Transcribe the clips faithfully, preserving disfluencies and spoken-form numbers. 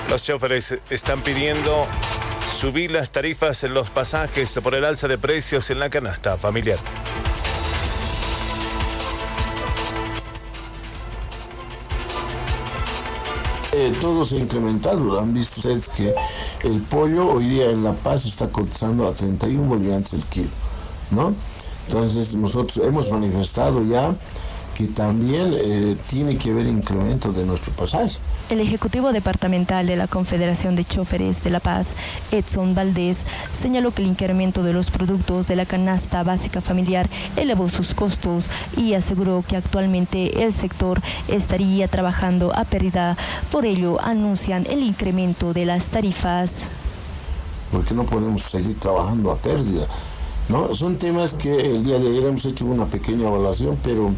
Los choferes están pidiendo subir las tarifas en los pasajes por el alza de precios en la canasta familiar. Eh, todo se ha incrementado. Han visto ustedes que el pollo hoy día en La Paz está cotizando a treinta y uno bolivianos el kilo, ¿no? Entonces nosotros hemos manifestado ya que también eh, tiene que haber incremento de nuestro pasaje. El Ejecutivo Departamental de la Confederación de Choferes de La Paz, Edson Valdés, señaló que el incremento de los productos de la canasta básica familiar elevó sus costos y aseguró que actualmente el sector estaría trabajando a pérdida. Por ello, anuncian el incremento de las tarifas. Porque no podemos seguir trabajando a pérdida, ¿no? Son temas que el día de ayer hemos hecho una pequeña evaluación, pero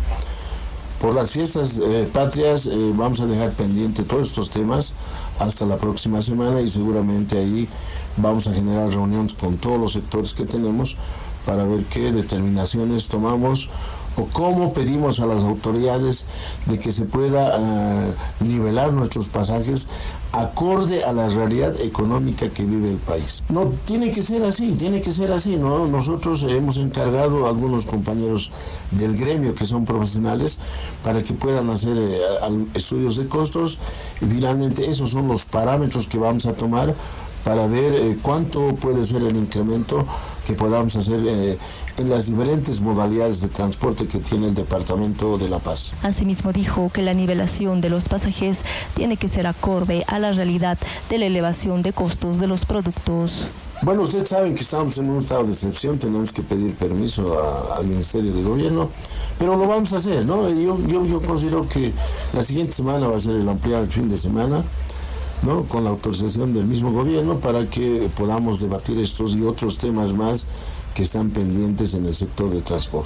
por las fiestas eh, patrias eh, vamos a dejar pendiente todos estos temas hasta la próxima semana y seguramente ahí vamos a generar reuniones con todos los sectores que tenemos para ver qué determinaciones tomamos o cómo pedimos a las autoridades de que se pueda uh, nivelar nuestros pasajes acorde a la realidad económica que vive el país. No, tiene que ser así, tiene que ser así, ¿no? Nosotros hemos encargado a algunos compañeros del gremio que son profesionales para que puedan hacer eh, estudios de costos y finalmente esos son los parámetros que vamos a tomar para ver eh, cuánto puede ser el incremento que podamos hacer eh, en las diferentes modalidades de transporte que tiene el Departamento de La Paz. Asimismo dijo que la nivelación de los pasajes tiene que ser acorde a la realidad de la elevación de costos de los productos. Bueno, ustedes saben que estamos en un estado de excepción, tenemos que pedir permiso a, al Ministerio de Gobierno, pero lo vamos a hacer, ¿no? Yo, yo, yo considero que la siguiente semana va a ser el ampliado el fin de semana, ¿no? Con la autorización del mismo gobierno para que podamos debatir estos y otros temas más que están pendientes en el sector de transporte.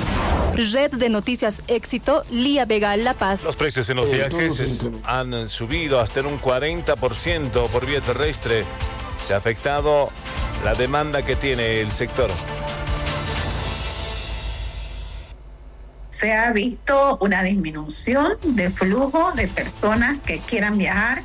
Red de Noticias Éxito, Lía Vega, La Paz. Los precios en los Eh, viajes es- han subido hasta en un cuarenta por ciento por vía terrestre. Se ha afectado la demanda que tiene el sector. Se ha visto una disminución de flujo de personas que quieran viajar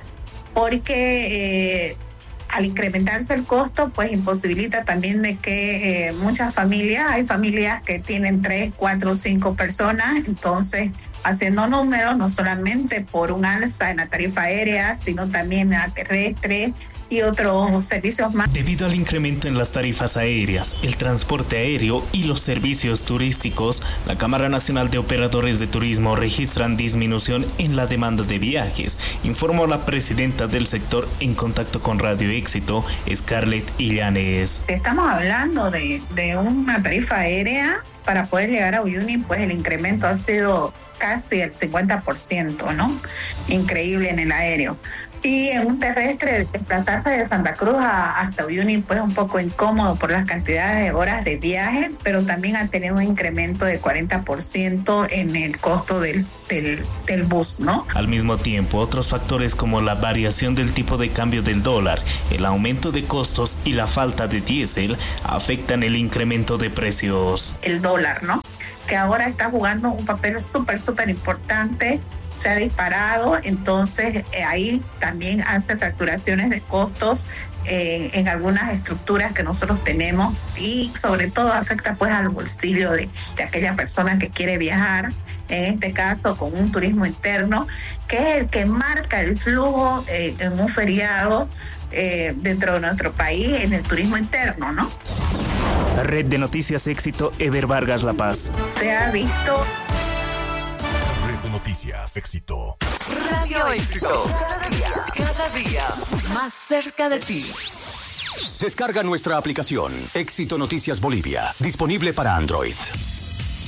porque eh, al incrementarse el costo, pues imposibilita también de que eh, muchas familias, hay familias que tienen tres, cuatro, cinco personas, entonces haciendo números, no solamente por un alza en la tarifa aérea, sino también en la terrestre y otros servicios más. Debido al incremento en las tarifas aéreas, el transporte aéreo y los servicios turísticos, la Cámara Nacional de Operadores de Turismo registran disminución en la demanda de viajes, informó la presidenta del sector en contacto con Radio Éxito, Scarlett Illanes. Si estamos hablando de, de una tarifa aérea, para poder llegar a Uyuni, pues el incremento ha sido casi el cincuenta por ciento, ¿no? Increíble en el aéreo. Y en un terrestre, desplazarse de Santa Cruz a, hasta Uyuni, pues un poco incómodo por las cantidades de horas de viaje, pero también ha tenido un incremento de cuarenta por ciento en el costo del, del, del bus, ¿no? Al mismo tiempo, otros factores como la variación del tipo de cambio del dólar, el aumento de costos y la falta de diésel afectan el incremento de precios. El dólar, ¿no? Que ahora está jugando un papel súper, súper importante, se ha disparado, entonces eh, ahí también hace facturaciones de costos eh, en algunas estructuras que nosotros tenemos y sobre todo afecta pues al bolsillo de, de aquella persona que quiere viajar, en este caso con un turismo interno, que es el que marca el flujo eh, en un feriado eh, dentro de nuestro país, en el turismo interno, ¿no? Red de Noticias Éxito, Ever Vargas, La Paz. Se ha visto... Red de Noticias Éxito. Radio Éxito. Cada día, cada día más cerca de ti. Descarga nuestra aplicación Éxito Noticias Bolivia, disponible para Android.